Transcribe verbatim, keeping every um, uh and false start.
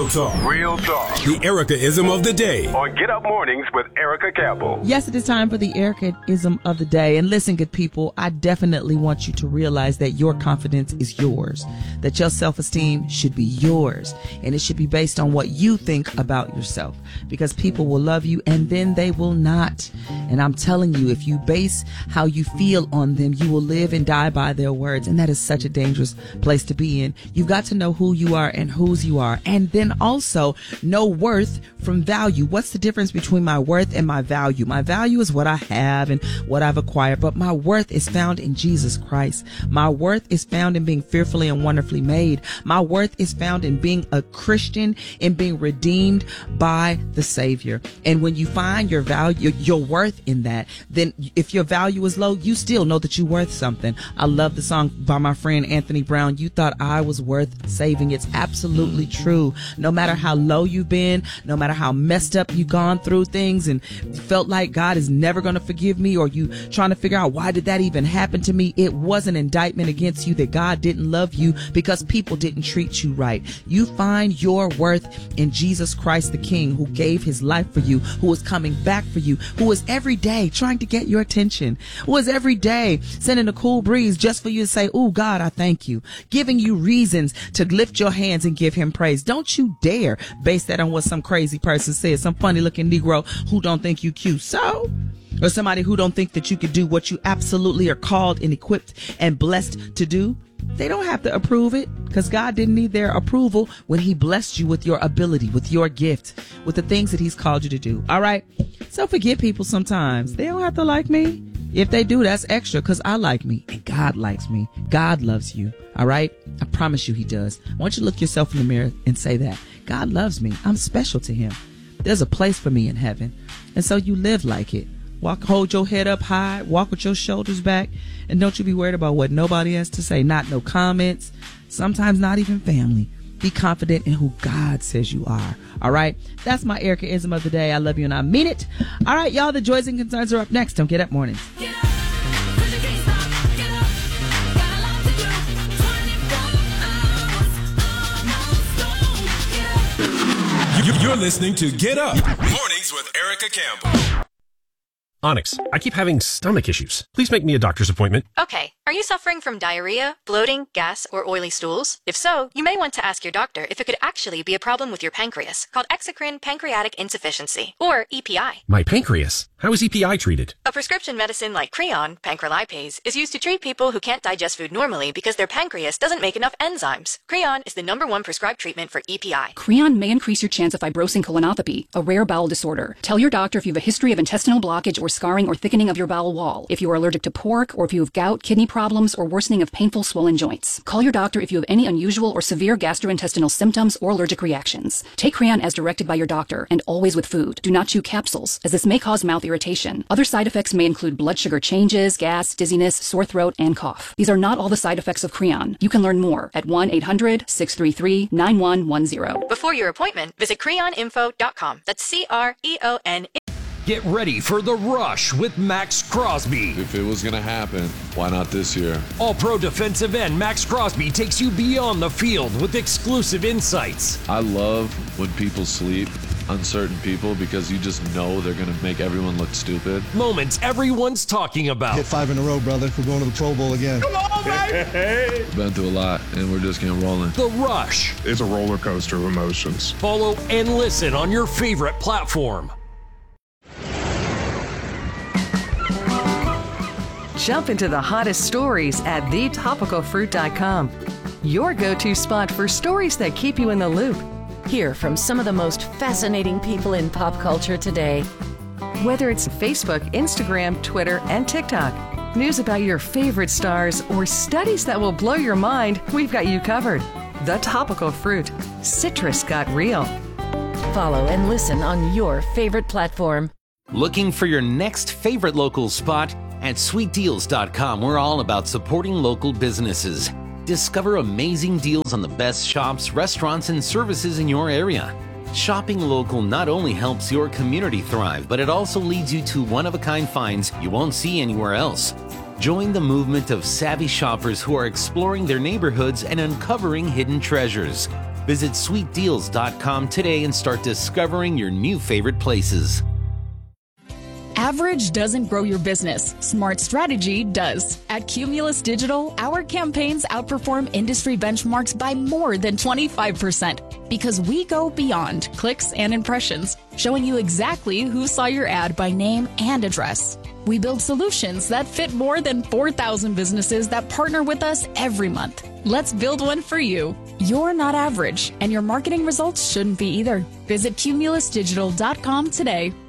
Real talk. Real talk. The Erica-ism of the day. On Get Up Mornings with Erica Campbell. Yes, it is time for the Erica-ism of the day. And listen, good people, I definitely want you to realize that your confidence is yours, that your self-esteem should be yours, and it should be based on what you think about yourself, because people will love you and then they will not. And I'm telling you, if you base how you feel on them, you will live and die by their words. And that is such a dangerous place to be in. You've got to know who you are and whose you are, and then also know worth from value. What's the difference between my worth and my value? My value is what I have and what I've acquired, but my worth is found in Jesus Christ. My worth is found in being fearfully and wonderfully made. My worth is found in being a Christian, in being redeemed by the Savior. And when you find your value, your worth in that, then if your value is low, you still know that you're worth something. I love the song by my friend Anthony Brown, "You Thought I Was Worth Saving." It's absolutely true. No matter how low you've been, no matter how messed up you've gone through things and you felt like God is never going to forgive me, or you trying to figure out why did that even happen to me, it was an indictment against you that God didn't love you because people didn't treat you right. You find your worth in Jesus Christ the King, who gave his life for you, who is coming back for you, who is every day trying to get your attention, who is every day sending a cool breeze just for you to say, "Oh God, I thank you," giving you reasons to lift your hands and give him praise. Don't you dare base that on what some crazy person says, some funny looking Negro who don't think you cute. So, or somebody who don't think that you could do what you absolutely are called and equipped and blessed to do. They don't have to approve it, because God didn't need their approval when he blessed you with your ability, with your gift, with the things that he's called you to do. All right. So forget people sometimes. They don't have to like me. If they do, that's extra, because I like me and God likes me. God loves you. All right. I promise you he does. I want you to look yourself in the mirror and say that God loves me. I'm special to him. There's a place for me in heaven. And so you live like it. Walk, hold your head up high, walk with your shoulders back, and don't you be worried about what nobody has to say. Not no comments, sometimes not even family. Be confident in who God says you are. All right. That's my Erica-ism of the day. I love you and I mean it. All right, y'all. The joys and concerns are up next on Get Up Mornings. Get up, 'cause you can't stop. Get up, got a lot to do. twenty-four hours almost gone. Get up. You- You're listening to Get Up Mornings with Erica Campbell. Onyx, I keep having stomach issues. Please make me a doctor's appointment. Okay. Are you suffering from diarrhea, bloating, gas, or oily stools? If so, you may want to ask your doctor if it could actually be a problem with your pancreas, called exocrine pancreatic insufficiency, or E P I. My pancreas? How is E P I treated? A prescription medicine like Creon, pancrelipase, is used to treat people who can't digest food normally because their pancreas doesn't make enough enzymes. Creon is the number one prescribed treatment for E P I. Creon may increase your chance of fibrosing colonopathy, a rare bowel disorder. Tell your doctor if you have a history of intestinal blockage or scarring or thickening of your bowel wall, if you are allergic to pork, or if you have gout, kidney problems, or worsening of painful swollen joints. Call your doctor if you have any unusual or severe gastrointestinal symptoms or allergic reactions. Take Creon as directed by your doctor, and always with food. Do not chew capsules, as this may cause mouth irritation. Other side effects may include blood sugar changes, gas, dizziness, sore throat, and cough. These are not all the side effects of Creon. You can learn more at one eight hundred, six three three, nine one one zero. Before your appointment, visit creon info dot com. That's C R E O N. Get ready for The Rush with Max Crosby. If it was going to happen, why not this year? All-Pro defensive end Max Crosby takes you beyond the field with exclusive insights. I love when people sleep on certain people because you just know they're going to make everyone look stupid. Moments everyone's talking about. Hit five in a row, brother. We're going to the Pro Bowl again. Come on, baby! Been through a lot, and we're just getting rolling. The Rush. It's a roller coaster of emotions. Follow and listen on your favorite platform. Jump into the hottest stories at the topical fruit dot com. Your go-to spot for stories that keep you in the loop. Hear from some of the most fascinating people in pop culture today. Whether it's Facebook, Instagram, Twitter, and TikTok, news about your favorite stars, or studies that will blow your mind, we've got you covered. The Topical Fruit. Citrus got real. Follow and listen on your favorite platform. Looking for your next favorite local spot? At sweet deals dot com, we're all about supporting local businesses. Discover amazing deals on the best shops, restaurants, and services in your area. Shopping local not only helps your community thrive, but it also leads you to one-of-a-kind finds you won't see anywhere else. Join the movement of savvy shoppers who are exploring their neighborhoods and uncovering hidden treasures. Visit sweet deals dot com today and start discovering your new favorite places. Average doesn't grow your business. Smart strategy does. At Cumulus Digital, our campaigns outperform industry benchmarks by more than twenty-five percent because we go beyond clicks and impressions, showing you exactly who saw your ad by name and address. We build solutions that fit more than four thousand businesses that partner with us every month. Let's build one for you. You're not average, and your marketing results shouldn't be either. Visit cumulus digital dot com today.